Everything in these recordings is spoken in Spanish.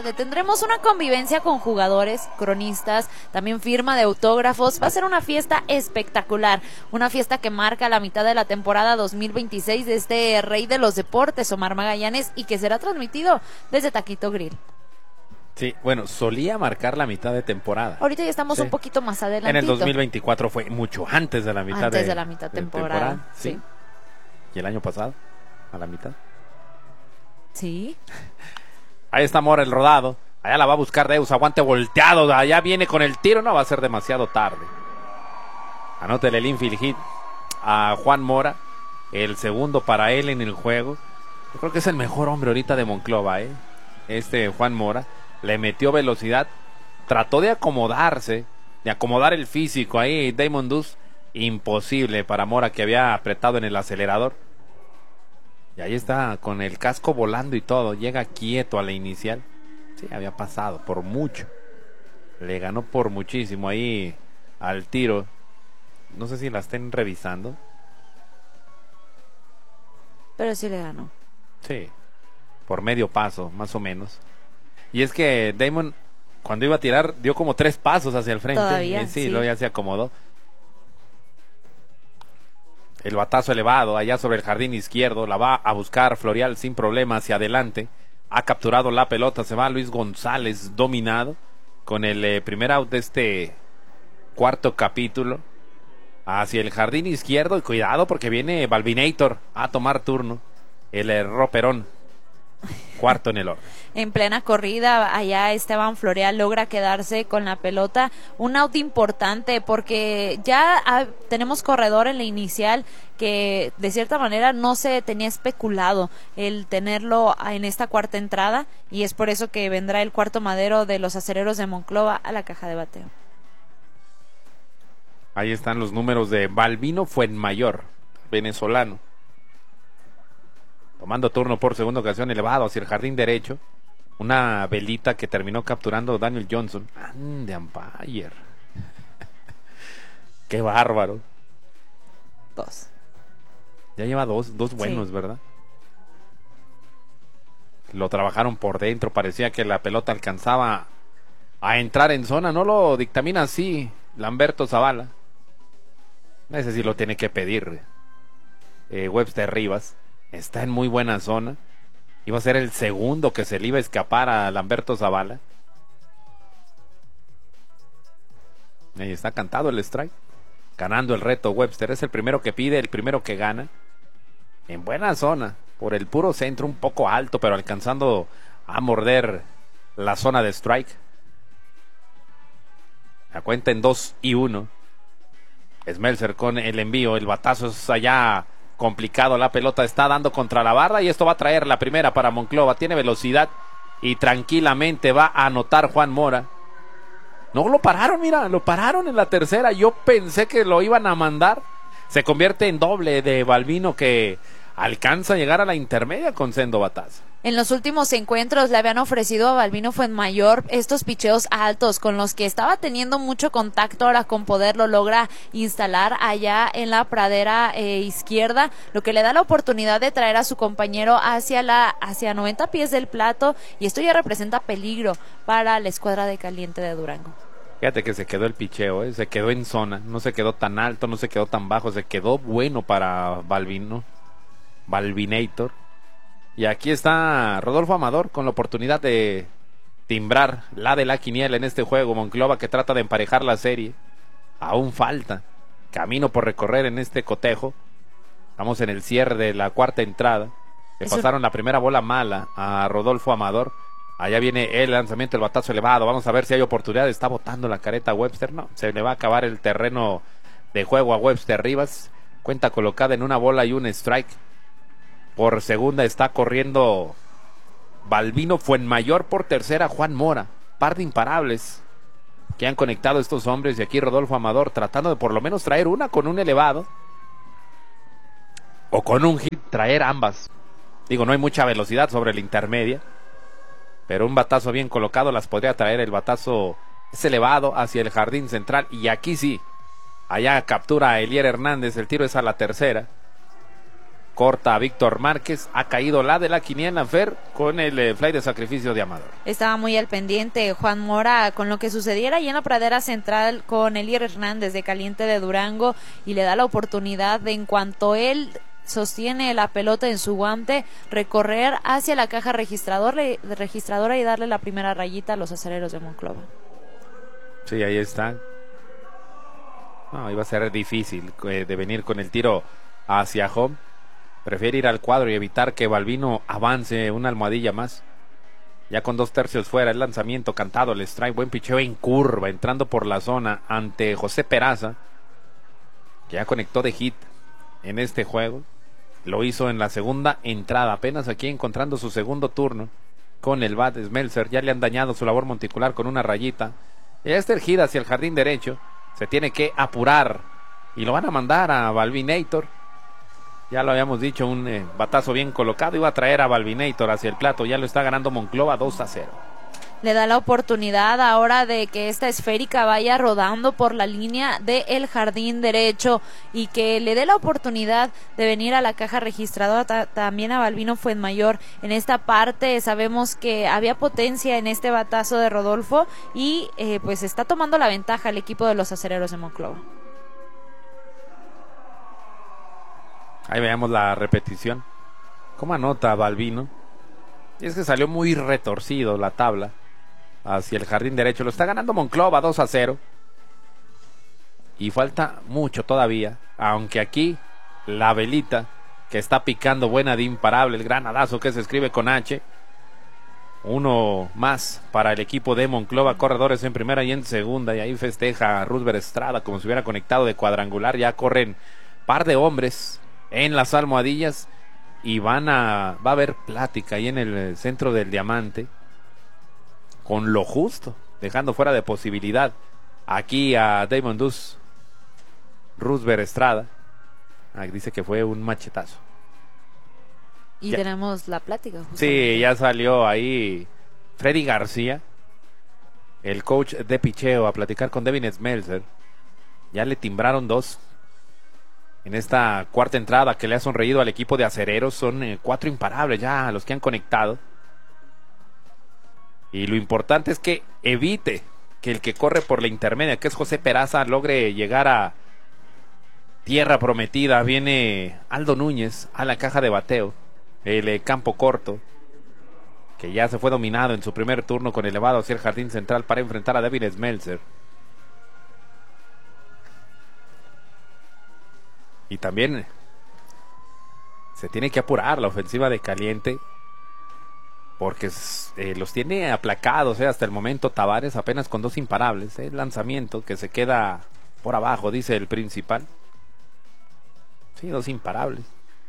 tarde tendremos una convivencia con jugadores, cronistas, también firma de autógrafos. Va a ser una fiesta espectacular, una fiesta que marca la mitad de la temporada 2026 de este rey de los deportes, Omar Magallanes, y que será transmitido desde Taquito Grill. Sí, bueno, solía marcar la mitad de temporada. Ahorita ya estamos un poquito más adelantito. En el 2024 fue mucho antes de la mitad antes de la mitad temporada. Sí. ¿Y el año pasado? ¿A la mitad? Sí. Ahí está Mora, el rodado. Allá la va a buscar Deus, aguante volteado. Allá viene con el tiro, no va a ser demasiado tarde. Anótele el infield hit a Juan Mora. El segundo para él en el juego. Yo creo que es el mejor hombre ahorita de Monclova, Juan Mora. Le metió velocidad, trató de acomodarse, de acomodar el físico ahí, Damon Duz, imposible para Mora, que había apretado en el acelerador. Y ahí está, con el casco volando y todo, llega quieto a la inicial. Sí, había pasado por mucho. Le ganó por muchísimo ahí al tiro. No sé si la estén revisando. Pero sí le ganó. Sí, por medio paso, más o menos. Y es que Damon, cuando iba a tirar, dio como 3 pasos hacia el frente. Todavía, sí, luego ya se acomodó. El batazo elevado allá sobre el jardín izquierdo. La va a buscar Florial sin problema hacia adelante. Ha capturado la pelota. Se va Luis González dominado con el primer out de este cuarto capítulo. Hacia el jardín izquierdo. Y cuidado porque viene Balvinator a tomar turno. El roperón. Cuarto en el orden. En plena corrida, allá Esteban Florial logra quedarse con la pelota. Un out importante porque ya tenemos corredor en la inicial que de cierta manera no se tenía especulado el tenerlo en esta cuarta entrada, y es por eso que vendrá el cuarto madero de los Acereros de Monclova a la caja de bateo. Ahí están los números de Balbino Fuenmayor, venezolano. Tomando turno por segunda ocasión, elevado hacia el jardín derecho. Una velita que terminó capturando Daniel Johnson. De umpire. Qué bárbaro. 2. Ya lleva dos buenos, sí. ¿Verdad? Lo trabajaron por dentro. Parecía que la pelota alcanzaba a entrar en zona. No lo dictamina así Lamberto Zavala. Ese sí lo tiene que pedir Webster Rivas. Está en muy buena zona. Iba a ser el segundo que se le iba a escapar a Lamberto Zavala. Ahí está cantado el strike. Ganando el reto Webster. Es el primero que pide, el primero que gana. En buena zona. Por el puro centro, un poco alto, pero alcanzando a morder la zona de strike. La cuenta en 2-1. Smeltzer con el envío. El batazo es allá complicado, la pelota está dando contra la barra y esto va a traer la primera para Monclova. Tiene velocidad y tranquilamente va a anotar Juan Mora. No lo pararon, mira, lo pararon en la tercera. Yo pensé que lo iban a mandar. Se convierte en doble de Balbino, que alcanza a llegar a la intermedia con sendo batazo. En los últimos encuentros le habían ofrecido a Balbino Fuenmayor estos picheos altos con los que estaba teniendo mucho contacto. Ahora con poder lo logra instalar allá en la pradera izquierda, lo que le da la oportunidad de traer a su compañero hacia 90 pies del plato, y esto ya representa peligro para la escuadra de caliente de Durango. Fíjate que se quedó el picheo, se quedó en zona, no se quedó tan alto, no se quedó tan bajo, se quedó bueno para Balvinator. Y aquí está Rodolfo Amador con la oportunidad de timbrar la de la quiniela en este juego. Monclova, que trata de emparejar la serie. Aún falta camino por recorrer en este cotejo. Estamos en el cierre de la cuarta entrada. Le pasaron la primera bola mala a Rodolfo Amador. Allá viene el lanzamiento, el batazo elevado. Vamos a ver si hay oportunidad. Está botando la careta a Webster. No, se le va a acabar el terreno de juego a Webster Rivas. Cuenta colocada en 1 bola y 1 strike. Por segunda está corriendo Balbino Fuenmayor, por tercera Juan Mora. Par de imparables que han conectado estos hombres, y aquí Rodolfo Amador tratando de por lo menos traer una con un elevado o con un hit, traer ambas. Digo, no hay mucha velocidad sobre la intermedia, pero un batazo bien colocado las podría traer. El batazo es elevado hacia el jardín central, y aquí sí, allá captura a Elier Hernández. El tiro es a la tercera. corta a Víctor Márquez. Ha caído la de la quiniela, Fer, con el fly de sacrificio de Amador. Estaba muy al pendiente Juan Mora con lo que sucediera ahí en la pradera central con Elier Hernández de Caliente de Durango, y le da la oportunidad de, en cuanto él sostiene la pelota en su guante, recorrer hacia la caja registradora y darle la primera rayita a los acereros de Monclova. Sí, ahí está. No, iba a ser difícil de venir con el tiro hacia home. Prefiere ir al cuadro y evitar que Balbino avance una almohadilla más. Ya con 2/3 fuera, el lanzamiento cantado, el strike, buen picheo en curva, entrando por la zona ante José Peraza, que ya conectó de hit en este juego. Lo hizo en la segunda entrada, apenas aquí encontrando su segundo turno con el bat. Smeltzer ya le han dañado su labor monticular con una rayita. Este el hit hacia el jardín derecho, se tiene que apurar y lo van a mandar a Balbinator. Ya lo habíamos dicho, un batazo bien colocado, iba a traer a Balbinator hacia el plato. Ya lo está ganando Monclova 2-0. Le da la oportunidad ahora de que esta esférica vaya rodando por la línea del jardín derecho y que le dé la oportunidad de venir a la caja registradora también a Balbino Fuenmayor. En esta parte sabemos que había potencia en este batazo de Rodolfo y pues está tomando la ventaja el equipo de los acereros de Monclova. Ahí veamos la repetición. ¿Cómo anota Balbino? Y es que salió muy retorcido la tabla hacia el jardín derecho. Lo está ganando Monclova 2-0. Y falta mucho todavía. Aunque aquí la velita que está picando buena de imparable. El granadazo que se escribe con H. Uno más para el equipo de Monclova. Corredores en primera y en segunda. Y ahí festeja a Roosevelt Estrada como si hubiera conectado de cuadrangular. Ya corren par de hombres en las almohadillas. Y va a haber plática ahí en el centro del diamante. Con lo justo, dejando fuera de posibilidad aquí a Damon Duz. Roosevelt Estrada dice que fue un machetazo. Y ya tenemos la plática justamente. Sí, ya salió ahí Freddy García, el coach de picheo, a platicar con Devin Smeltzer. Ya le timbraron 2 en esta cuarta entrada, que le ha sonreído al equipo de acereros. Son 4 imparables ya los que han conectado. Y lo importante es que evite que el que corre por la intermedia, que es José Peraza, logre llegar a tierra prometida. Viene Aldo Núñez a la caja de bateo. El campo corto, que ya se fue dominado en su primer turno con elevado hacia el jardín central para enfrentar a Devin Smeltzer. Y también se tiene que apurar la ofensiva de Caliente, porque los tiene aplacados hasta el momento Tavares, apenas con 2 imparables. El lanzamiento que se queda por abajo, dice el principal. Sí, 2 imparables.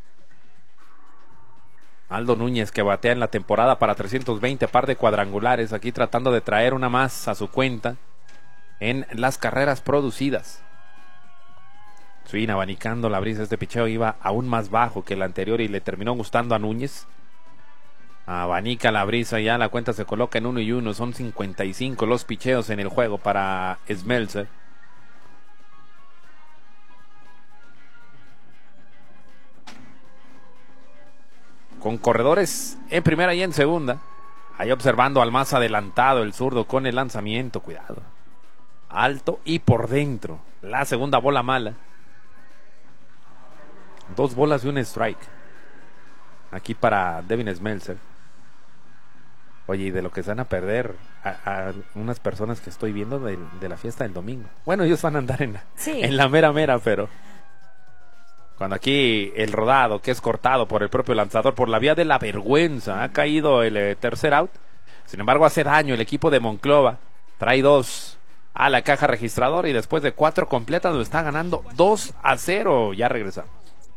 Aldo Núñez, que batea en la temporada para 320, par de cuadrangulares, aquí tratando de traer una más a su cuenta en las carreras producidas. Swing abanicando la brisa. Este picheo iba aún más bajo que el anterior y le terminó gustando a Núñez. Abanica la brisa, ya la cuenta se coloca en 1-1. Son 55 los picheos en el juego para Smeltzer. Con corredores en primera y en segunda. Ahí observando al más adelantado, el zurdo, con el lanzamiento. Cuidado. Alto y por dentro. La segunda bola mala. 2 bolas y un strike. Aquí para Devin Smeltzer. Oye, y de lo que se van a perder a unas personas que estoy viendo de la fiesta del domingo. Bueno, ellos van a andar en la mera, pero cuando aquí el rodado, que es cortado por el propio lanzador por la vía de la vergüenza, ha caído el tercer out. Sin embargo, hace daño el equipo de Monclova. Trae 2 a la caja registradora y después de 4 completas lo está ganando 2-0. Ya regresamos.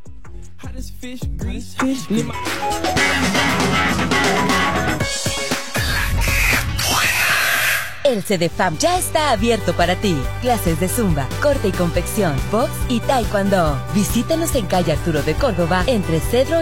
El CDFAM ya está abierto para ti. Clases de zumba, corte y confección, box y taekwondo. Visítanos en calle Arturo de Córdoba, entre Cedro